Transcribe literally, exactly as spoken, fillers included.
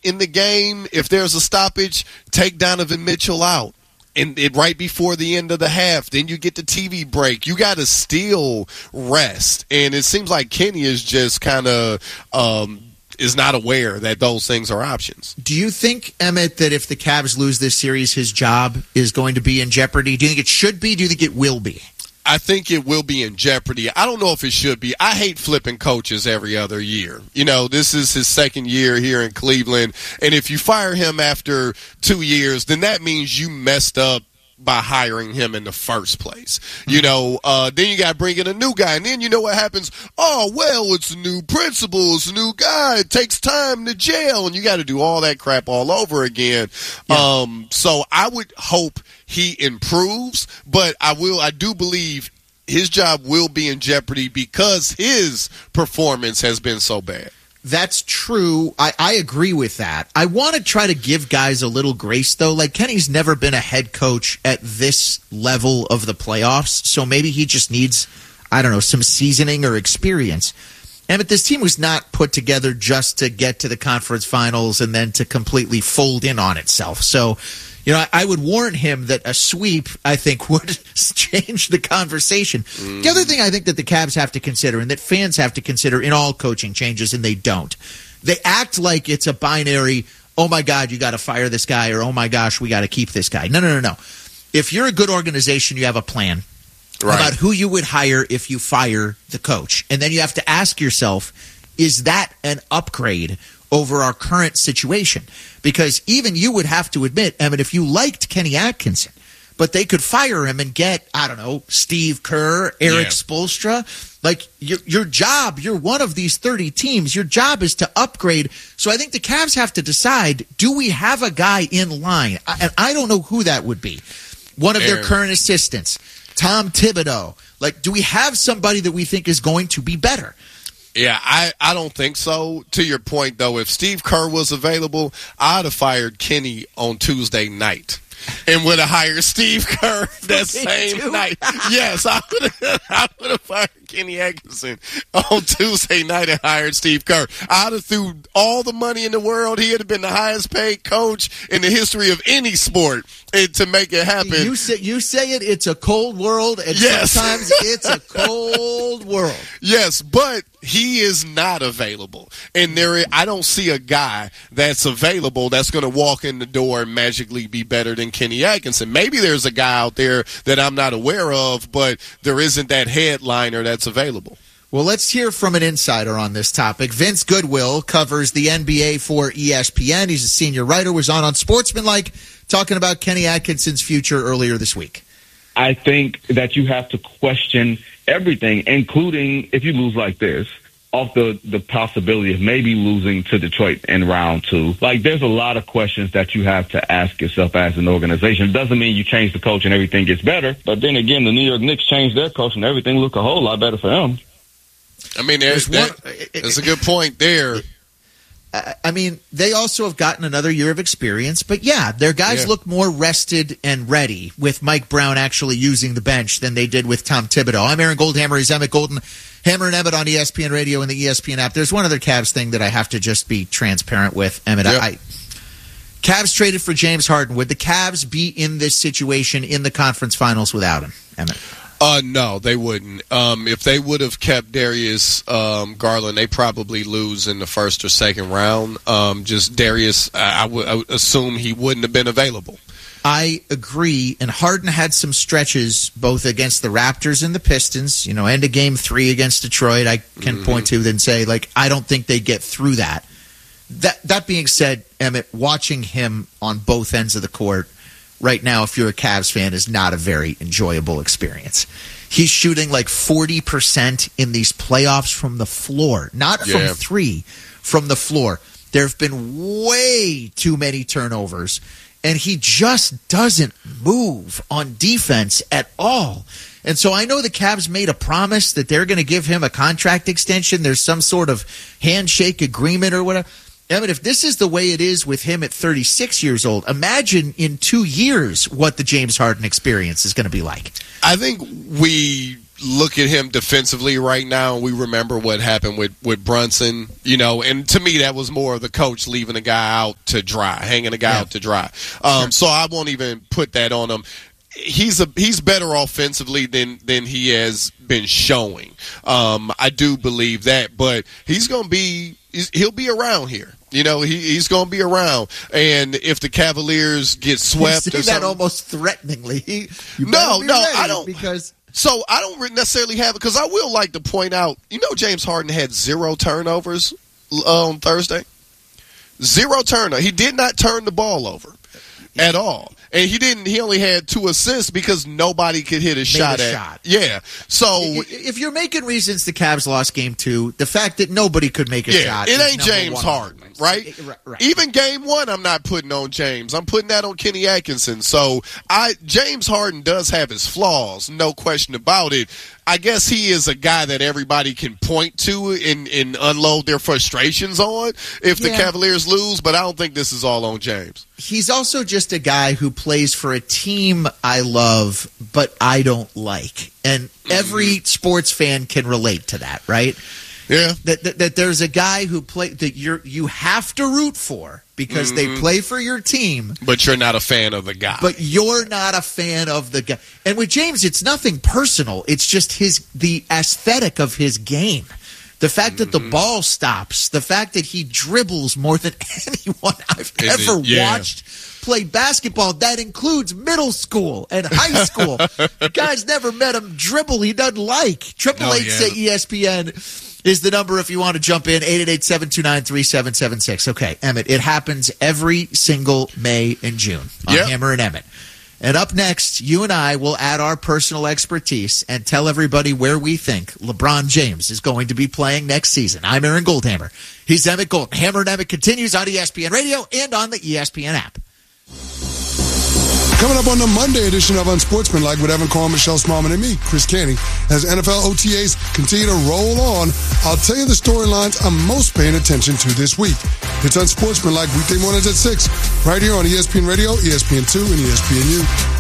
in the game, if there's a stoppage, take Donovan Mitchell out. And it right before the end of the half, then you get the T V break. You got to still rest. And it seems like Kenny is just kind of um, is not aware that those things are options. Do you think, Emmett, that if the Cavs lose this series, his job is going to be in jeopardy? Do you think it should be? Do you think it will be? I think it will be in jeopardy. I don't know if it should be. I hate flipping coaches every other year. You know, this is his second year here in Cleveland. And if you fire him after two years, then that means you messed up by hiring him in the first place. You know, uh, then you got to bring in a new guy. And then you know what happens? Oh, well, it's a new principal. It's a new guy. It takes time to jail. And you got to do all that crap all over again. Yeah. Um, so I would hope he improves, but I will. I do believe his job will be in jeopardy because his performance has been so bad. That's true. I, I agree with that. I want to try to give guys a little grace, though. Like, Kenny's never been a head coach at this level of the playoffs, so maybe he just needs, I don't know, some seasoning or experience. And but this team was not put together just to get to the conference finals and then to completely fold in on itself. So, you know, I, I would warn him that a sweep, I think, would change the conversation. Mm. The other thing I think that the Cavs have to consider and that fans have to consider in all coaching changes, and they don't, they act like it's a binary, oh, my God, you got to fire this guy, or oh, my gosh, we got to keep this guy. No, no, no, no. If you're a good organization, you have a plan. Right. About who you would hire if you fire the coach. And then you have to ask yourself, is that an upgrade over our current situation? Because even you would have to admit, Emmett, if you liked Kenny Atkinson, but they could fire him and get, I don't know, Steve Kerr, Eric yeah. Spoelstra, like your, your job, you're one of these thirty teams, your job is to upgrade. So I think the Cavs have to decide, do we have a guy in line? I, and I don't know who that would be. One of Aaron. their current assistants. Tom Thibodeau. Like, do we have somebody that we think is going to be better? Yeah, I, I don't think so. To your point, though, if Steve Kerr was available, I'd have fired Kenny on Tuesday night and would have hired Steve Kerr that same night. Yes, I would have I would have fired Kenny Atkinson on Tuesday night and hired Steve Kerr. I'd have threw all the money in the world. He would have been the highest paid coach in the history of any sport and to make it happen. You say, you say it, it's a cold world, and yes. sometimes it's a cold world. Yes, but he is not available. And there, I don't see a guy that's available that's going to walk in the door and magically be better than Kenny Atkinson. Maybe there's a guy out there that I'm not aware of, but there isn't that headliner that's available. Well, let's hear from an insider on this topic. Vince Goodwill covers the N B A for E S P N. He's a senior writer, was on on Sportsmanlike talking about Kenny Atkinson's future earlier this week. I think that you have to question everything, including if you lose like this, off the, the possibility of maybe losing to Detroit in round two. Like, there's a lot of questions that you have to ask yourself as an organization. It doesn't mean you change the coach and everything gets better. But then again, the New York Knicks changed their coach and everything looked a whole lot better for them. I mean, there's, there's one, there's a good point there. I mean, they also have gotten another year of experience, but yeah, their guys yeah. look more rested and ready with Mike Brown actually using the bench than they did with Tom Thibodeau. I'm Aaron Goldhammer. He's Emmett Golden. Hammer and Emmett on E S P N Radio and the E S P N app. There's one other Cavs thing that I have to just be transparent with, Emmett. Yep. I, Cavs traded for James Harden. Would the Cavs be in this situation in the conference finals without him, Emmett? Uh, no, they wouldn't. Um, if they would have kept Darius um, Garland, they probably lose in the first or second round. Um, just Darius, I, I, would, I would assume he wouldn't have been available. I agree, and Harden had some stretches both against the Raptors and the Pistons, you know, end of game three against Detroit. I can mm-hmm. point to and say, like, I don't think they get through that. That that being said, Emmett, watching him on both ends of the court right now, if you're a Cavs fan, is not a very enjoyable experience. He's shooting like forty percent in these playoffs from the floor, not from yeah. three, from the floor. There have been way too many turnovers, and he just doesn't move on defense at all. And so I know the Cavs made a promise that they're going to give him a contract extension. There's some sort of handshake agreement or whatever. Emmett, if this is the way it is with him at thirty-six years old, imagine in two years what the James Harden experience is going to be like. I think we look at him defensively right now, we remember what happened with, with Brunson, you know, and to me that was more of the coach leaving a guy out to dry, hanging a guy yeah. out to dry. Um, sure. So I won't even put that on him. He's a he's better offensively than than he has been showing. Um, I do believe that, but he's going to be he's, he'll be around here. You know, he, he's going to be around. And if the Cavaliers get swept, you say that almost threateningly. You no, no, I don't because. So I don't necessarily have it because I will like to point out. You know, James Harden had zero turnovers uh, on Thursday. Zero turnover. He did not turn the ball over at all. And he didn't. He only had two assists because nobody could hit a Made shot a at. Shot. Yeah. So if you're making reasons the Cavs lost game two, the fact that nobody could make a yeah, shot, it ain't James Harden, right? It, right, right? Even game one, I'm not putting on James. I'm putting that on Kenny Atkinson. So I James Harden does have his flaws, no question about it. I guess he is a guy that everybody can point to and, and unload their frustrations on if the yeah. Cavaliers lose, but I don't think this is all on James. He's also just a guy who plays for a team I love, but I don't like. And every mm-hmm. sports fan can relate to that, right? Yeah. That, that, that there's a guy who play that you're you have to root for because mm-hmm. they play for your team. But you're not a fan of the guy. But you're not a fan of the guy. And with James, it's nothing personal. It's just his the aesthetic of his game. The fact mm-hmm. that the ball stops, the fact that he dribbles more than anyone I've Is ever it? Yeah. watched play basketball. That includes middle school and high school. The guy's never met him dribble he doesn't like. Triple eight say E S P N is the number if you want to jump in. eight eight eight, seven two nine, three seven seven six. Okay, Emmett, it happens every single May and June on yep. Hammer and Emmett. And up next, you and I will add our personal expertise and tell everybody where we think LeBron James is going to be playing next season. I'm Aaron Goldhammer. He's Emmett Golden. Hammer and Emmett continues on E S P N Radio and on the E S P N app. Coming up on the Monday edition of Unsportsmanlike with Evan Carl, Michelle Smallman, and me, Chris Canty, as N F L O T As continue to roll on, I'll tell you the storylines I'm most paying attention to this week. It's Unsportsmanlike weekday mornings at six, right here on E S P N Radio, E S P N two, and E S P N U.